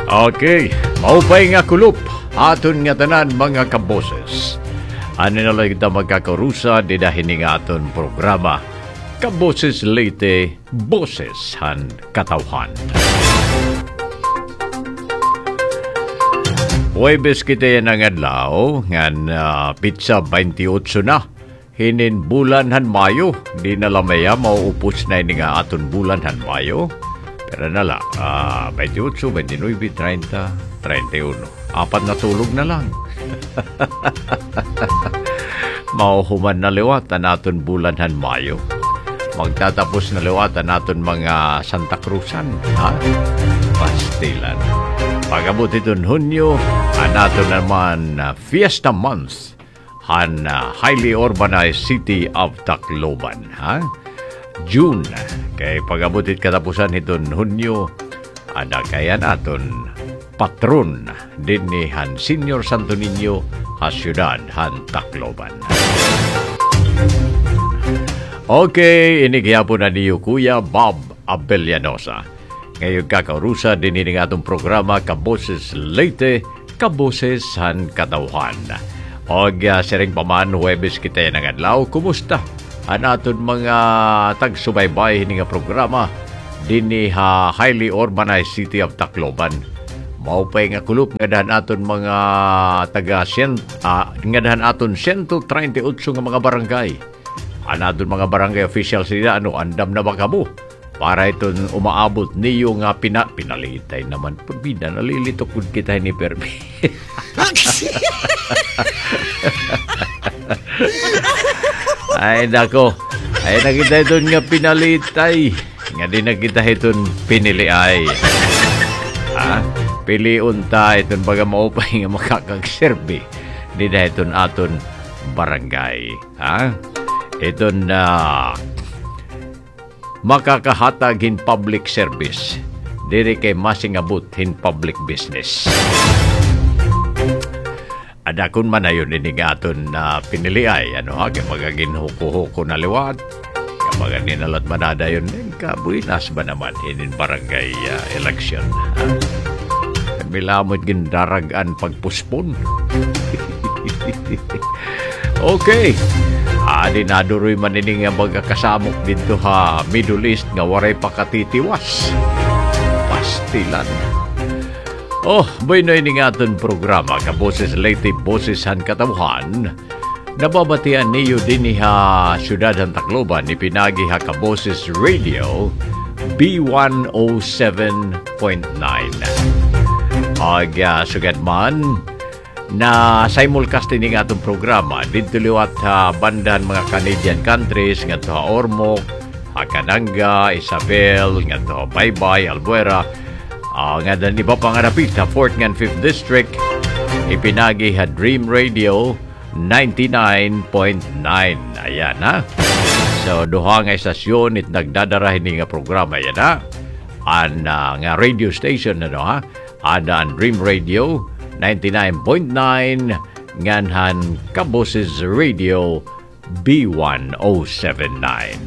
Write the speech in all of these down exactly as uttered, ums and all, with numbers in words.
Okay, maupay nga kulup aton nga tanan mga kaboses. Ano na lang kita magkakarusa di dahil nga aton programa Kaboses Leyte, Boses han Katawhan. Huwebes kita yan ang adlaw ngan uh, pizza twenty-eight na. Hinin bulan han Mayo. Di na lamaya mauupos na yun nga aton bulan han Mayo. Pero nala, uh, twenty-eight, twenty-nine, thirty, thirty-one. Apat na tulog na lang. Mauhuman na liwatan naton bulan han Mayo. Magtatapos na liwatan naton mga Santa Cruzan. Ha? Pastilan. Pagabot iton Hunyo, anato naman uh, Fiesta Month han uh, highly urbanized city of Tacloban. Ha? June, kay pagabutit katapusan iton Hunyo, ada kayan aton patron din ni han Senior Santo Niño ha siyudad han Tacloban. Okay, ini kaya po na niyo Kuya Bob Abellanosa. Ngayon kakaurusa din ni atong programa Kaboses Leyte, Kaboses han Katawhan. Og uh, siring paman, Huwebes kita yan ang adlaw. Kumusta? Ang aton mga tagsubaybay nga programa din ni ha highly urbanized city of Tacloban. Maupay nga kulup nga dahan aton mga taga uh, nga dahan aton one thirty-eight nga mga barangay. Ang aton mga barangay officials nila, ano, andam na baka mo? Para iton umaabot niyo nga pina, pinalitay naman. Pabida, nalilito kung kita ni Permi. Ay, nako. Ay, nakita iton nga pinalitay. Nga di nakita iton piniliay. Ha? Piliun ta iton baga maupay nga makakagserbi. Di na iton aton barangay. Ha? Iton na uh, makakahatag in public service. Diri kay masingabot in public business. Ada kun man ayon ini nga aton na uh, piniliay, ano ha, kay magagin huko-huko na liwat. Kapag ninalat manada yun, kabuinas ba naman inin barangay uh, election. Ha? Milamod gindaragan pagpuspon. Okay. Adi na duroy manining nga magkakasamok dito ha Middle East nga waray pakatitiwas. Pastilan. Oh, bueno ini nga aton programa Kaboses Leyte, Boses han Katawhan. Nababatian niyo din ha siyudad han Tacloban ni pinagi ha Kaboses Radio B one oh seven point nine. Aga sugad man na simulcast din nga itong programa dito liwat ha bandan mga Canadian countries nga to ha Ormoc, ha Cananga, Isabel, nga to ha Baybay, Albuera, uh, nga dan iba pang arapit ha fourth and fifth District. Ipinagi ha Dream Radio ninety-nine point nine. Ayan ha. So duha nga estasyon it nagdadarahin nga programa yan ha. An uh, nga radio station na no ha. Ada ang Dream Radio ninety-nine point nine nganhan Kaboses Radio B one oh seven nine.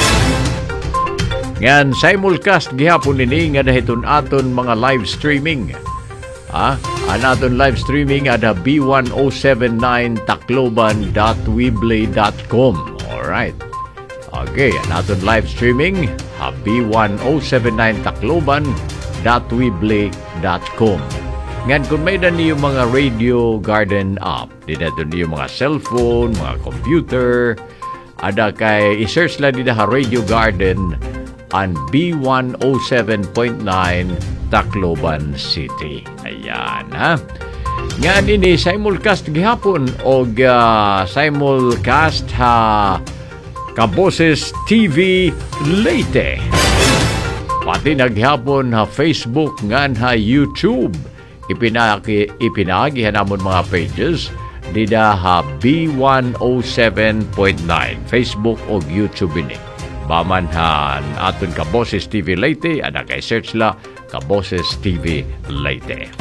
Ngan simulcast gihapon nini nga dahiton aton mga live streaming. Ha? An aton live streaming ada b one oh seven nine tacloban dot weebly dot com. Alright. Okay, an aton live streaming ha b one oh seven nine tacloban dot weebly dot com. Ngan kung may na niyo mga Radio Garden app, di na doon niyo mga cellphone, mga computer, ada kay i-search lang din ha Radio Garden on B one oh seven point nine Tacloban City. Ayan ha. Ngan ini simulcast gihapon o uh, simulcast ha Kaboses T V Leyte. Pati naghapon ha Facebook ngan ha YouTube. Ipinagi, ipinagi namon mga pages dida ha B one oh seven point nine Facebook o YouTube ini. Baman ha aton Kaboses T V Leyte, ana kay search la Kaboses T V Leyte.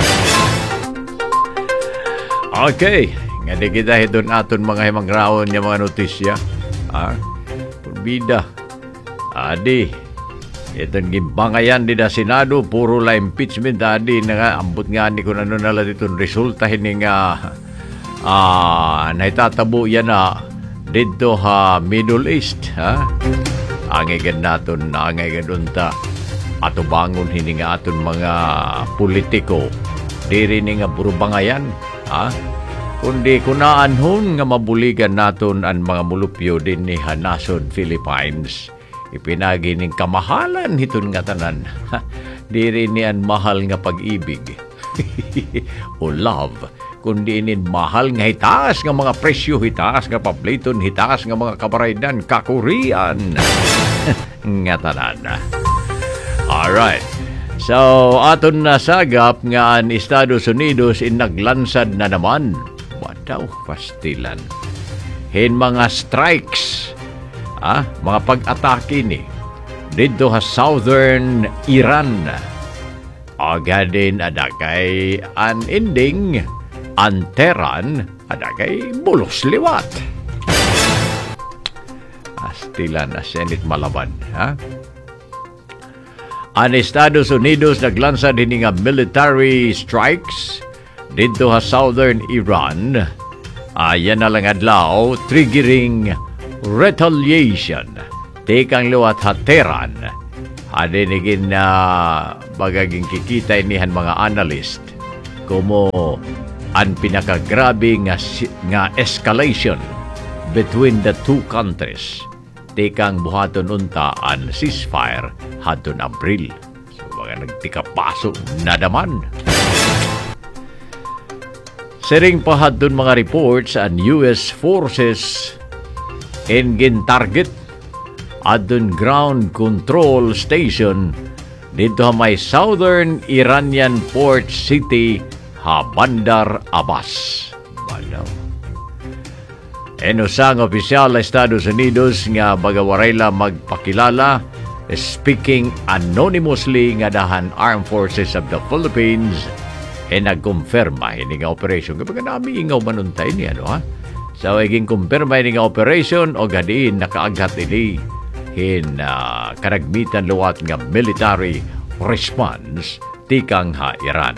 Okay, nga di kita doon aton mga himangraon nga mga notisya. Ah, bida. Adi, Itong gimbangayan di na Senado, puro la impeachment adi na nga, ambot nga ni kung ano nala dito resulta hini nga ah, naitatabo yan na dito ha Middle East ha. Angigan naton, angigan unta ato bangon hini nga aton mga politiko diri ni nga burubangayan ha. Kundi kunaan hon nga mabuligan naton ang mga mulupyo din ni Hanasod Philippines. Ipinagi ning kamahalan hiton nga tanan. Diri ni an mahal nga pag-ibig. O love. Kundi inin mahal nga hitaas nga mga presyo, hitaas nga papliton, hitaas nga mga kabaraydan, kakurian. Nga tanan. Alright. So, aton na sagap nga ang Estados Unidos in naglansad na naman. Wadaw, pastilan. Hin mga strikes. Ah, mga pag-atake ni dito ha Southern Iran. Agadin adakay an ending an Tehran adakay bulos liwat. Astilan na Senate malaban, ha? An Estados Unidos naglansad din nga military strikes dito ha Southern Iran. Ayan na lang adlaw triggering retaliation. Tekang luwat ha Tehran. Adinigin na bagaging kikita inihan mga analyst kumo ang pinakagrabe nga, nga escalation between the two countries. Tekang buhaton unta ang ceasefire hadton Abril. So mga nagtikapaso na daman. Sering pa hadton mga reports ang U S forces engine target adun ground control station dito ha may Southern Iranian port city ha Bandar Abbas. Badaw. Enusang opisyal na Estados Unidos nga bagawaray la magpakilala speaking anonymously nga dahan Armed Forces of the Philippines e nagkonfirma ini nga operation. Kapag nami ingaw manuntay ni ano ha? So, iging kumpirma ini nga operation o gadiin nakaagat ili hin uh, karagmitan luwat nga military response tikang ha Iran.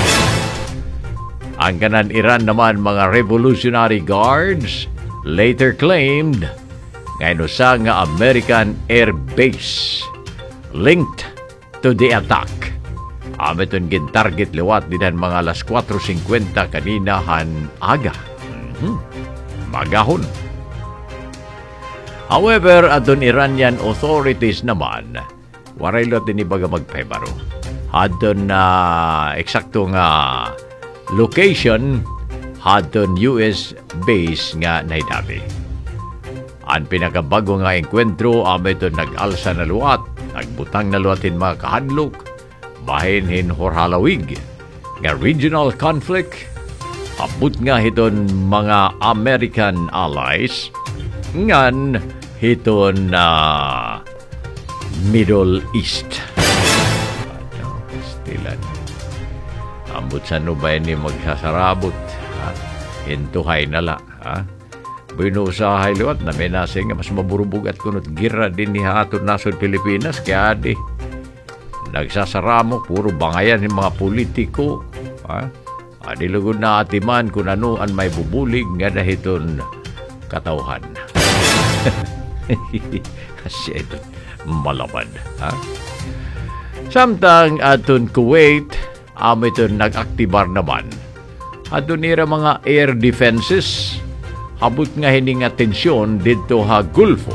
Ang kanan Iran naman mga Revolutionary Guards later claimed nga inusa nga American Air Base linked to the attack. Ameton gin target liwat dinan mga alas four fifty kaninahan aga. Mm-hmm. Magahon. However, adon Iranian authorities naman, waray lot din ibaga magpebaro. Adon na uh, eksakto nga location, adon U S base nga naidabi. Ang pinakabago nga enkwentro, ameton nag-alsa na luwat, nagbutang na luwatin mga kahadlok, bahinhin horhalawig, nga regional conflict, abot nga hiton mga American allies ngan hiton na uh, Middle East. Ano, pastilan. Ambot sa nubay ni magsasarabot. Ha? Hintuhay nala. Ha? Binusahay liwat na may nasing mas maburubugat kunot gira din ni haton nasod Pilipinas kaya di nagsasaramo puro bangayan ng mga politiko. Ha? Adilugod na atiman kung ano ang may bubulig nga dahiton katauhan. Kasi ito malabad. Ha? Samtang aton Kuwait, amiton nag-aktibar naman. Aton nira mga air defenses, abot nga hining nga tensyon dito ha Gulfo.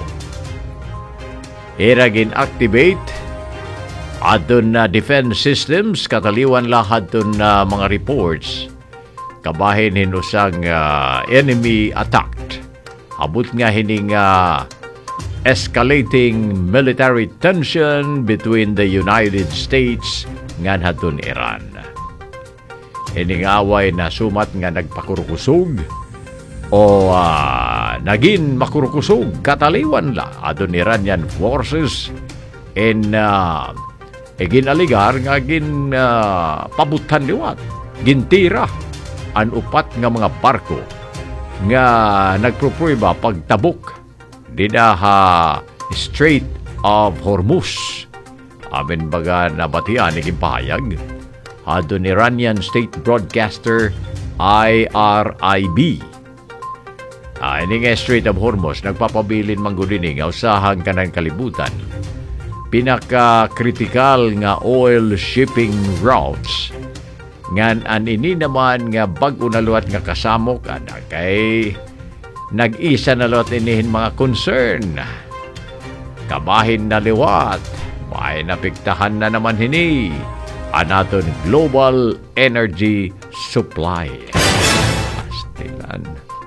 Iragin activate adun na defense systems kataliwan lahat dun na mga reports kabahin hinusang uh, enemy attacked. Abot nga hining uh, escalating military tension between the United States ngan hatun Iran. Hining away na sumat nga nagpakurukusog o uh, naging makurukusog kataliwan la adun Iranian forces in uh, e ginaligar nga gin uh, pabutan liwat gintira an upat nga mga barko nga nagproprueba pagtabok dinaha Strait of Hormuz Amin baga nabatian ni Kimpahayag. Adto ni Iranian State Broadcaster I R I B. Ah, ini nga Strait of Hormuz nagpapabilin manggudini nga usahan kanang kalibutan. Pinaka-critical nga oil shipping routes. Ngan an ini naman nga bag-o na luwat nga kasamok ana kay nag-isa na luwat inihin mga concern. Kabahin na liwat, may napiktahan na naman hini anaton global energy supply. Pastilan.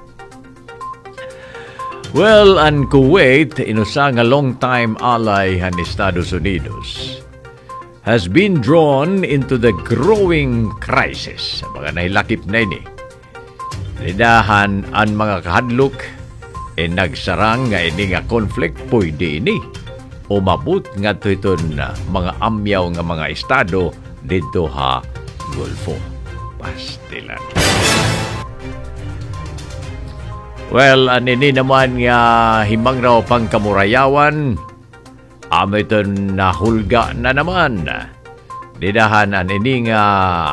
Well, ang Kuwait, inusa nga long-time ally han Estados Unidos, has been drawn into the growing crisis. Mga nahilakip na ini. Lidahan ang mga kahadlok e nagsarang nga ini nga conflict pwede ini. Umabot nga ito iton mga amyaw nga mga estado dito ha Gulfo. Pastilan. Well, anini naman nga himang raw pang kamurayawan, amo ito nahulga na naman. Didahan anini nga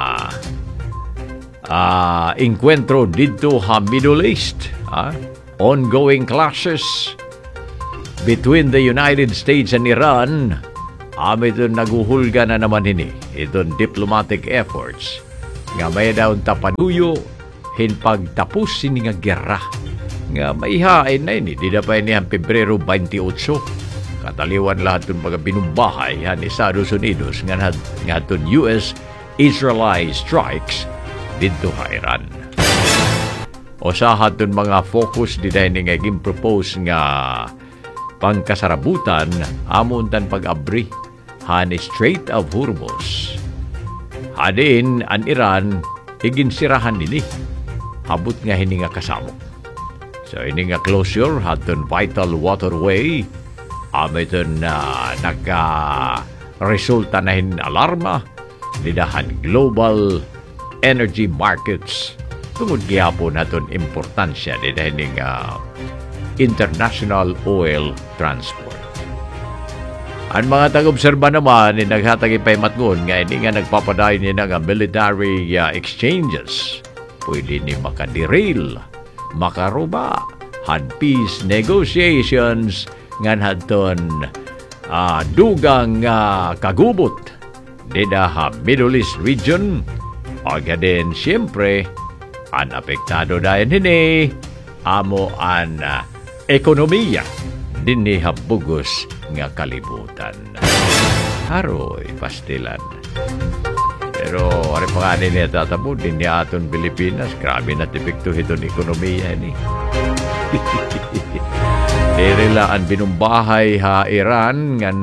uh, encuentro dito ha Middle East. Uh, ongoing clashes between the United States and Iran. Amo ito naguhulga na naman hini. Itong diplomatic efforts. Nga may daw tapanuyo hinpagtapos sini nga gera. Nga maihain na ini, di na pa ini ang Pebrero twenty-eight. Kataliwan lahat itong mga binumbahay han Estados Unidos nga, nga itong U S Israeli strikes dito ha Iran. O sa itong mga focus di dahil nga impropose nga pangkasarabutan amuntan pag-abri han Strait of Hormuz. Hadin ang Iran iginsirahan nini. Abot nga hini nga kasamok. So, ini nga closure, hatun vital waterway, amiton na uh, nagka-resulta na hin alarma, nidahan global energy markets, tungod gihapon naton importansya nidahan uh, international oil transport. Ang mga tag-obserba naman, ni naghatag ipay matngon, nga ini nga nagpapaday ni nga military uh, exchanges, pwede ni makaderail, makaruba had peace negotiations ngan hadton uh, dugang uh, kagubot dida ha Middle East region aga din siyempre an apektado dayon hini amo an uh, ekonomiya dinhi habugos nga kalibutan. Haroy pastilan. Pero ari pa nga nila tatabo din ni aton Pilipinas. Grabe na tipikto itong ekonomiya ni. Dirila ang binumbahay ha Iran nga